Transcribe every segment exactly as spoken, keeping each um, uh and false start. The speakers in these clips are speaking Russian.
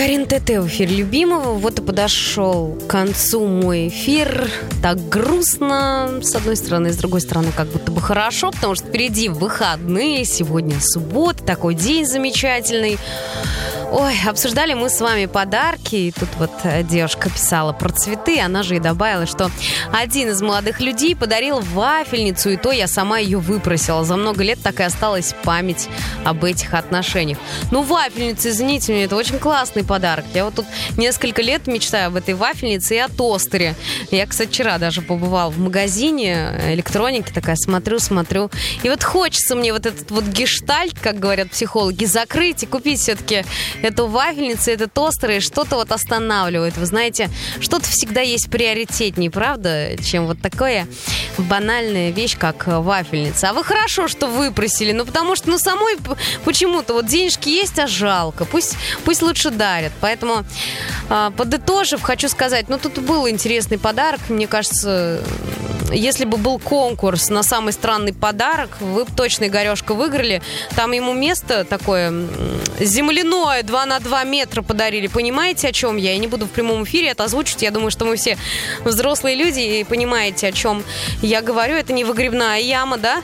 Карин ТТ в эфире любимого. Вот и подошел к концу мой эфир. Так грустно, с одной стороны, с другой стороны, как будто бы хорошо, потому что впереди выходные, сегодня суббота, такой день замечательный. Ой, обсуждали мы с вами подарки, и тут вот девушка писала про цветы, она же и добавила, что один из молодых людей подарил вафельницу, и то я сама ее выпросила. За много лет так и осталась память об этих отношениях. Ну, вафельница, извините меня, это очень классный подарок. Я вот тут несколько лет мечтаю об этой вафельнице и о тостере. Я, кстати, вчера даже побывала в магазине электроники, такая смотрю, смотрю, и вот хочется мне вот этот вот гештальт, как говорят психологи, закрыть и купить все-таки эту вафельницу, это тостеры, и что-то вот останавливает. Вы знаете, что-то всегда есть приоритетнее, правда, чем вот такая банальная вещь, как вафельница. А вы хорошо, что выпросили, ну потому что, ну самой почему-то вот денежки есть, а жалко. Пусть, пусть лучше дарят. Поэтому, подытожив, хочу сказать, ну тут был интересный подарок, мне кажется. Если бы был конкурс на самый странный подарок, вы бы точно Игорешка выиграли. Там ему место такое земляное, два на два метра подарили. Понимаете, о чем я? Я не буду в прямом эфире это озвучить. Я думаю, что мы все взрослые люди и понимаете, о чем я говорю. Это не выгребная яма, да?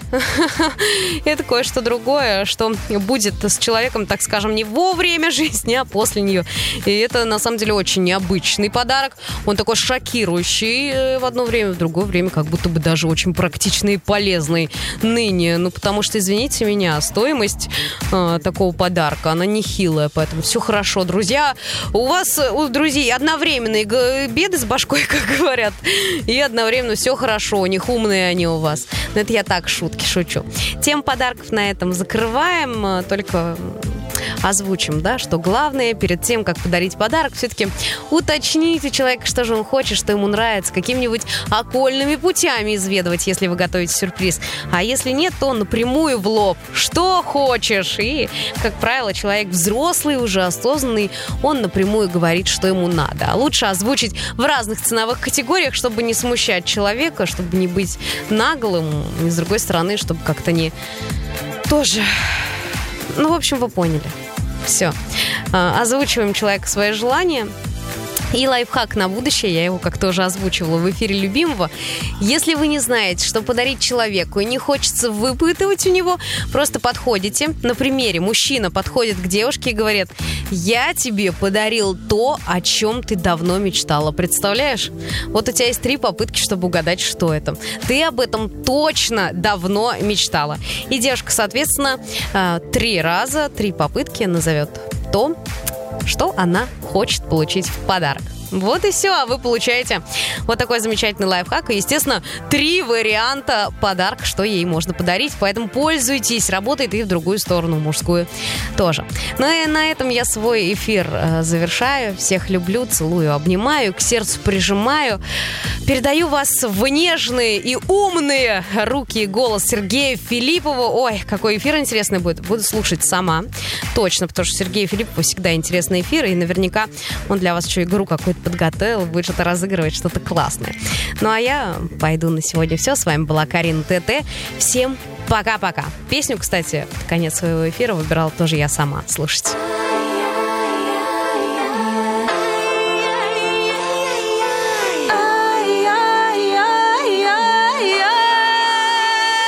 Это кое-что другое, что будет с человеком, так скажем, не во время жизни, а после нее. И это, на самом деле, очень необычный подарок. Он такой шокирующий в одно время, в другое время как будто бы даже очень практичный и полезный ныне. Ну, потому что, извините меня, стоимость э, такого подарка, она нехилая, поэтому все хорошо, друзья. У вас, у друзей, одновременные беды с башкой, как говорят, и одновременно все хорошо, у них умные они у вас. Но это я так, шутки шучу. Тему подарков на этом закрываем, только озвучим, да, что главное перед тем, как подарить подарок, все-таки уточните у человека, что же он хочет, что ему нравится, какими-нибудь окольными путями изведывать, если вы готовите сюрприз. А если нет, то напрямую в лоб. Что хочешь? И, как правило, человек взрослый, уже осознанный, он напрямую говорит, что ему надо. А лучше озвучить в разных ценовых категориях, чтобы не смущать человека, чтобы не быть наглым, и с другой стороны, чтобы как-то не... Тоже... Ну, в общем, вы поняли. Все. Озвучиваем человеку свои желания. И лайфхак на будущее, я его как-то уже озвучивала в эфире любимого. Если вы не знаете, что подарить человеку и не хочется выпытывать у него, просто подходите. На примере мужчина подходит к девушке и говорит: я тебе подарил то, о чем ты давно мечтала. Представляешь? Вот у тебя есть три попытки, чтобы угадать, что это. Ты об этом точно давно мечтала. И девушка, соответственно, три раза, три попытки назовет то, что она хочет получить в подарок. Вот и все, а вы получаете вот такой замечательный лайфхак. И, естественно, три варианта подарка, что ей можно подарить. Поэтому пользуйтесь, работает и в другую сторону, мужскую тоже. Ну и на этом я свой эфир э, завершаю. Всех люблю, целую, обнимаю, к сердцу прижимаю. Передаю вас в нежные и умные руки и голос Сергея Филиппова. Ой, какой эфир интересный будет. Буду слушать сама. Точно, потому что Сергею Филиппову всегда интересный эфир. И наверняка он для вас еще игру какую-то подготовил, будет что-то разыгрывать, что-то классное. Ну, а я пойду на сегодня все. С вами была Карин ТТ. Всем пока-пока. Песню, кстати, под конец своего эфира выбирала тоже я сама. Слушайте.